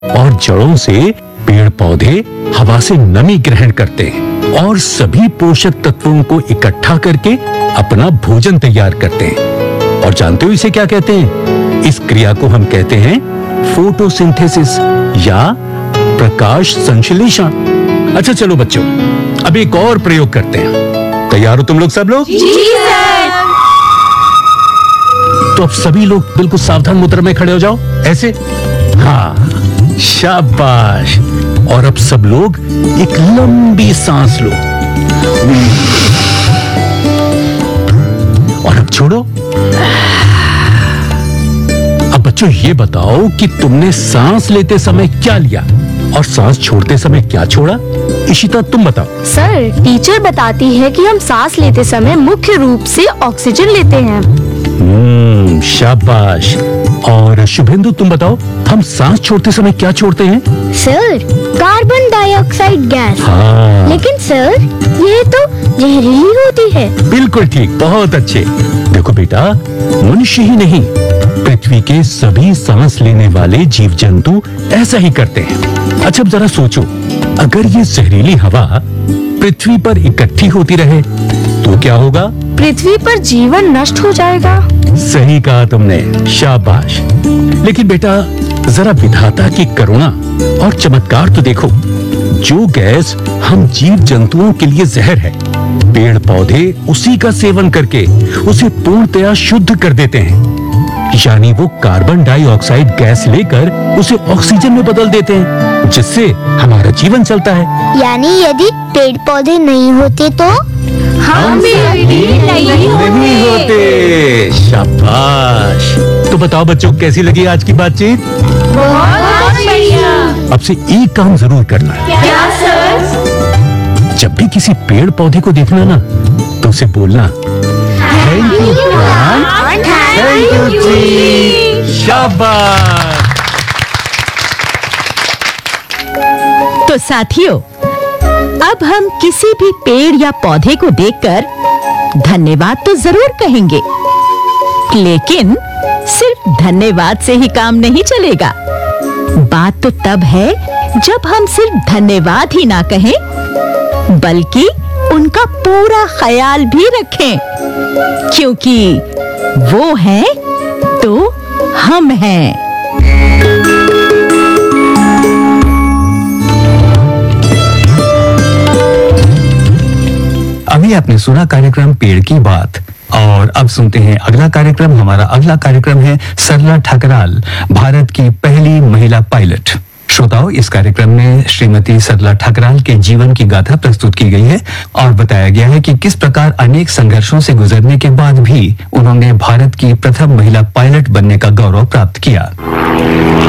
और जड़ों से पेड़ पौधे हवा से नमी ग्रहण करते हैं और सभी पोषक तत्वों को इकट्ठा करके अपना भोजन तैयार करते हैं। और जानते हो इसे क्या कहते हैं? इस क्रिया को हम कहते हैं फोटोसिंथेसिस या प्रकाश संश्लेषण। अच्छा चलो बच्चों, अब एक और प्रयोग करते हैं। तैयार हो तुम लोग सब लोग? जी सर। तो अब सभी लोग बिल्कुल सावधान मुद्रा में खड़े हो जाओ, ऐसे। हाँ, शाबाश। और अब सब लोग एक लंबी सांस लो और अब छोड़ो। अब बच्चों ये बताओ कि तुमने सांस लेते समय क्या लिया और सांस छोड़ते समय क्या छोड़ा? इशिता तुम बताओ। सर, टीचर बताती है कि हम सांस लेते समय मुख्य रूप से ऑक्सीजन लेते हैं। शाबाश। और शुभेंदु तुम बताओ, हम सांस छोड़ते समय क्या छोड़ते हैं? Sir, carbon dioxide gas. हाँ। लेकिन सर, ये तो जहरीली होती है। बिल्कुल ठीक, बहुत अच्छे। देखो बेटा, मनुष्य ही नहीं, पृथ्वी के सभी सांस लेने वाले जीव जंतु ऐसा ही करते हैं। अच्छा अब जरा सोचो, अगर ये जहरीली हवा पृथ्वी पर इकट्ठी होती रहे तो क्या होगा? पृथ्वी पर जीवन नष्ट हो जाएगा। सही कहा तुमने, शाबाश। लेकिन बेटा जरा विधाता की करुणा और चमत्कार तो देखो। जो गैस हम जीव जंतुओं के लिए जहर है, पेड़ पौधे उसी का सेवन करके उसे पूर्णतया शुद्ध कर देते हैं। यानी वो कार्बन डाइऑक्साइड गैस लेकर उसे ऑक्सीजन में बदल देते हैं, जिससे हमारा जीवन चलता है। यानी यदि पेड़ पौधे नहीं होते तो हम भी नहीं होते। शाबाश। तो बताओ बच्चों, कैसी लगी आज की बातचीत? बहुत बढ़िया। अब से एक काम जरूर करना है। क्या सर? जब भी किसी पेड़ पौधे को देखना ना, तो उसे बोलना thank you plant, thank you tree. शाबाश। तो साथियों, अब हम किसी भी पेड़ या पौधे को देखकर धन्यवाद तो जरूर कहेंगे, लेकिन सिर्फ धन्यवाद से ही काम नहीं चलेगा। बात तो तब है जब हम सिर्फ धन्यवाद ही ना कहें, बल्कि उनका पूरा ख्याल भी रखें, क्योंकि वो हैं तो हम हैं। अभी आपने सुना कार्यक्रम पेड़ की बात, और अब सुनते हैं अगला कार्यक्रम। हमारा अगला कार्यक्रम है सरला ठकराल, भारत की पहली महिला पायलट। श्रोताओं, इस कार्यक्रम में श्रीमती सरला ठकराल के जीवन की गाथा प्रस्तुत की गई है और बताया गया है कि किस प्रकार अनेक संघर्षों से गुजरने के बाद भी उन्होंने भारत की प्रथम महिला पायलट बनने का गौरव प्राप्त किया।